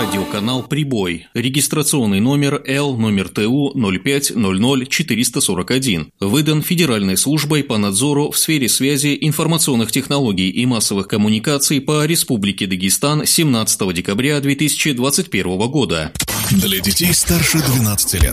Радиоканал «Прибой». Регистрационный номер Л номер ТУ 0500441. Выдан Федеральной службой по надзору в сфере связи, информационных технологий и массовых коммуникаций по Республике Дагестан 17 декабря 2021 года. Для детей старше 12 лет.